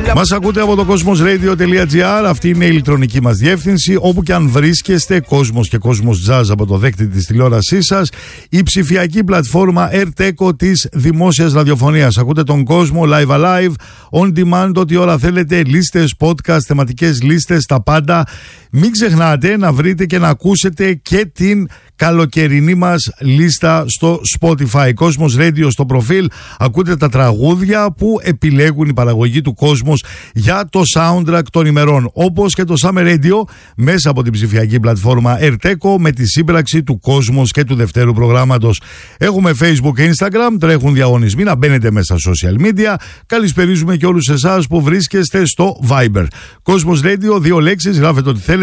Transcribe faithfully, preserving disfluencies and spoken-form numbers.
Μας ακούτε από το cosmosradio.gr. Αυτή είναι η ηλεκτρονική μας διεύθυνση. Όπου και αν βρίσκεστε, Κόσμος και Κόσμος Jazz από το δέκτη της τηλεόρασής σας. Η ψηφιακή πλατφόρμα AirTeco της δημόσιας ραδιοφωνίας. Ακούτε τον κόσμο live alive, on demand, ό,τι ώρα θέλετε. Λίστες, podcast, θεματικές λίστες, τα πάντα. Μην ξεχνάτε να βρείτε και να ακούσετε και την καλοκαιρινή μας λίστα στο Spotify. Κόσμος Radio στο προφίλ. Ακούτε τα τραγούδια που επιλέγουν η παραγωγή του Κόσμος για το soundtrack των ημερών. Όπως και το Summer Radio μέσα από την ψηφιακή πλατφόρμα AirTeco με τη σύμπραξη του Κόσμος και του Δευτέρου προγράμματος. Έχουμε Facebook και Instagram, τρέχουν διαγωνισμοί, να μπαίνετε μέσα στα social media. Καλησπερίζουμε και όλους εσάς που βρίσκεστε στο Viber. Κόσμος Radio, δύο λέξεις, γράφετε ό,τι θέλετε.